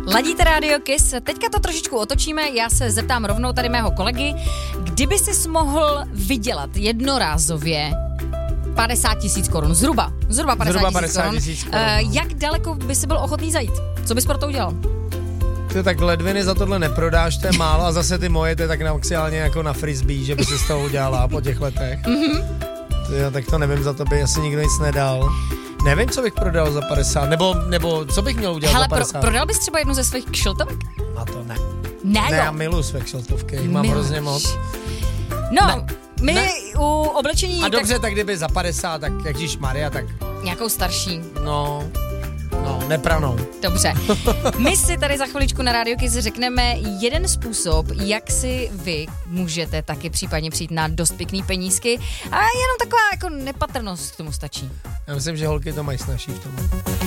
Ladíte Radio Kiss, teďka to trošičku otočíme, já se zeptám rovnou tady mého kolegy, kdyby jsi mohl vydělat jednorázově 50 000 korun, zhruba 50 000 korun, jak daleko by si byl ochotný zajít? Co bys pro to udělal? Ty tak ledviny za tohle neprodáš, to je málo a zase ty moje, to je tak maximálně jako na frisbee, že by se z toho udělala po těch letech. Tak to nevím, za to by asi nikdo nic nedal. Nevím, co bych prodal za 50, nebo co bych měl udělat za 50. Prodal bys třeba jednu ze svých kšiltovek? A to ne. Ne, já miluji své kšiltovky, jich mám hrozně moc. No, ne. My u oblečení... A dobře, tak kdyby za 50, tak ježišmarja, tak... Nějakou starší. No, nepranou. Dobře. My si tady za chviličku na Radio Kiss řekneme jeden způsob, jak si vy můžete taky případně přijít na dost pěkný penízky a jenom taková jako nepatrnost k tomu stačí. Já myslím, že holky to mají snažší v tom.